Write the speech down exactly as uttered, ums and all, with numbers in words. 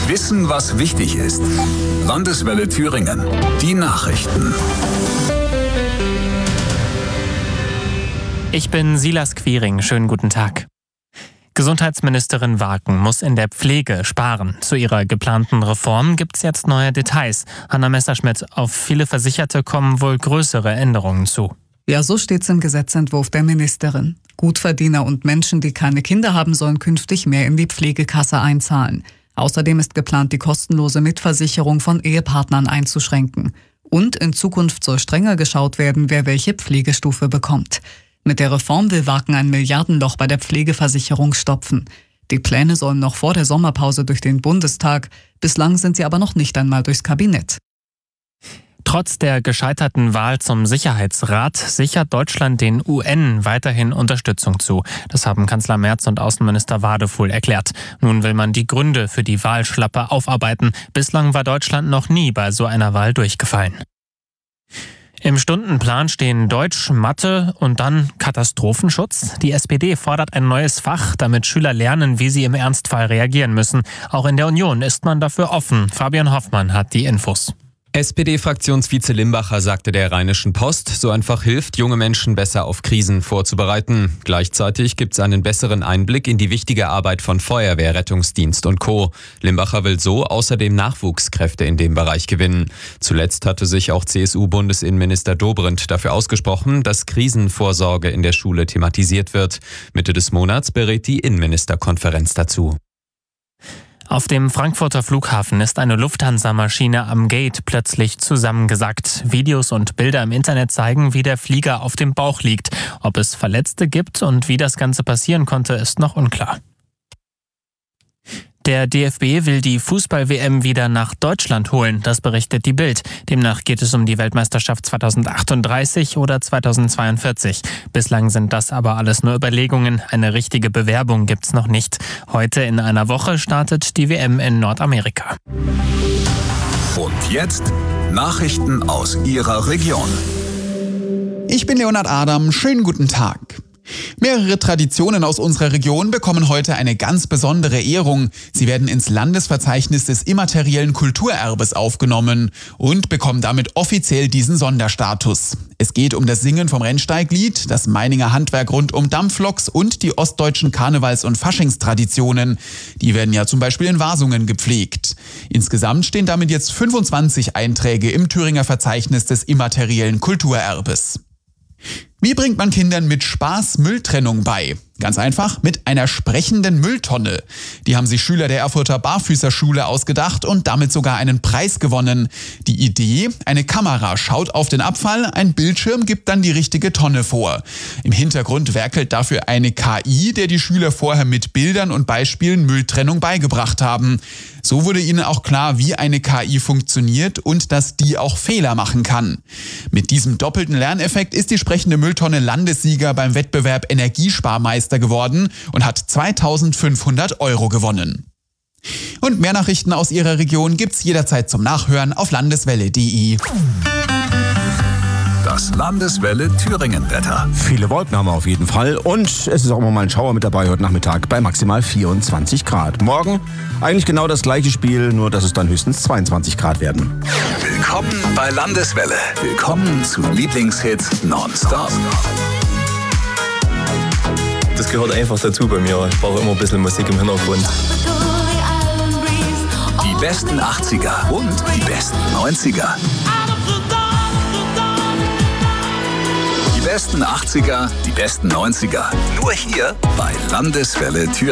Wissen, was wichtig ist. Landeswelle Thüringen. Die Nachrichten. Ich bin Silas Quiring. Schönen guten Tag. Gesundheitsministerin Waken muss in der Pflege sparen. Zu ihrer geplanten Reform gibt es jetzt neue Details. Hanna Messerschmidt, auf viele Versicherte kommen wohl größere Änderungen zu. Ja, so steht's im Gesetzentwurf der Ministerin. Gutverdiener und Menschen, die keine Kinder haben, sollen künftig mehr in die Pflegekasse einzahlen. Außerdem ist geplant, die kostenlose Mitversicherung von Ehepartnern einzuschränken. Und in Zukunft soll strenger geschaut werden, wer welche Pflegestufe bekommt. Mit der Reform will Waken ein Milliardenloch bei der Pflegeversicherung stopfen. Die Pläne sollen noch vor der Sommerpause durch den Bundestag. Bislang sind sie aber noch nicht einmal durchs Kabinett. Trotz der gescheiterten Wahl zum Sicherheitsrat sichert Deutschland den U N weiterhin Unterstützung zu. Das haben Kanzler Merz und Außenminister Wadefuhl erklärt. Nun will man die Gründe für die Wahlschlappe aufarbeiten. Bislang war Deutschland noch nie bei so einer Wahl durchgefallen. Im Stundenplan stehen Deutsch, Mathe und dann Katastrophenschutz. Die S P D fordert ein neues Fach, damit Schüler lernen, wie sie im Ernstfall reagieren müssen. Auch in der Union ist man dafür offen. Fabian Hoffmann hat die Infos. S P D-Fraktionsvize Limbacher sagte der Rheinischen Post, so einfach hilft, junge Menschen besser auf Krisen vorzubereiten. Gleichzeitig gibt es einen besseren Einblick in die wichtige Arbeit von Feuerwehr, Rettungsdienst und Co. Limbacher will so außerdem Nachwuchskräfte in dem Bereich gewinnen. Zuletzt hatte sich auch C S U-Bundesinnenminister Dobrindt dafür ausgesprochen, dass Krisenvorsorge in der Schule thematisiert wird. Mitte des Monats berät die Innenministerkonferenz dazu. Auf dem Frankfurter Flughafen ist eine Lufthansa-Maschine am Gate plötzlich zusammengesackt. Videos und Bilder im Internet zeigen, wie der Flieger auf dem Bauch liegt. Ob es Verletzte gibt und wie das Ganze passieren konnte, ist noch unklar. Der D F B will die Fußball-W M wieder nach Deutschland holen, das berichtet die Bild. Demnach geht es um die Weltmeisterschaft zweitausendachtunddreißig oder zweitausendzweiundvierzig. Bislang sind das aber alles nur Überlegungen. Eine richtige Bewerbung gibt's noch nicht. Heute in einer Woche startet die W M in Nordamerika. Und jetzt Nachrichten aus Ihrer Region. Ich bin Leonhard Adam. Schönen guten Tag. Mehrere Traditionen aus unserer Region bekommen heute eine ganz besondere Ehrung. Sie werden ins Landesverzeichnis des immateriellen Kulturerbes aufgenommen und bekommen damit offiziell diesen Sonderstatus. Es geht um das Singen vom Rennsteiglied, das Meininger Handwerk rund um Dampfloks und die ostdeutschen Karnevals- und Faschingstraditionen. Die werden ja zum Beispiel in Wasungen gepflegt. Insgesamt stehen damit jetzt fünfundzwanzig Einträge im Thüringer Verzeichnis des immateriellen Kulturerbes. Wie bringt man Kindern mit Spaß Mülltrennung bei? Ganz einfach, mit einer sprechenden Mülltonne. Die haben sich Schüler der Erfurter Barfüßerschule ausgedacht und damit sogar einen Preis gewonnen. Die Idee, eine Kamera schaut auf den Abfall, ein Bildschirm gibt dann die richtige Tonne vor. Im Hintergrund werkelt dafür eine K I, der die Schüler vorher mit Bildern und Beispielen Mülltrennung beigebracht haben. So wurde ihnen auch klar, wie eine K I funktioniert und dass die auch Fehler machen kann. Mit diesem doppelten Lerneffekt ist die sprechende Mülltonne Landessieger beim Wettbewerb Energiesparmeister geworden und hat zweitausendfünfhundert Euro gewonnen. Und mehr Nachrichten aus Ihrer Region gibt's jederzeit zum Nachhören auf landeswelle punkt de. Das Landeswelle Thüringen-Wetter. Viele Wolken haben wir auf jeden Fall und es ist auch immer mal ein Schauer mit dabei heute Nachmittag bei maximal vierundzwanzig Grad. Morgen eigentlich genau das gleiche Spiel, nur dass es dann höchstens zweiundzwanzig Grad werden. Willkommen bei Landeswelle. Willkommen zu Lieblingshits nonstop. Das gehört einfach dazu bei mir. Ich brauche immer ein bisschen Musik im Hintergrund. Die besten achtziger und die besten neunziger. Die besten achtziger, die besten neunziger. Nur hier bei Landeswelle Thüringen.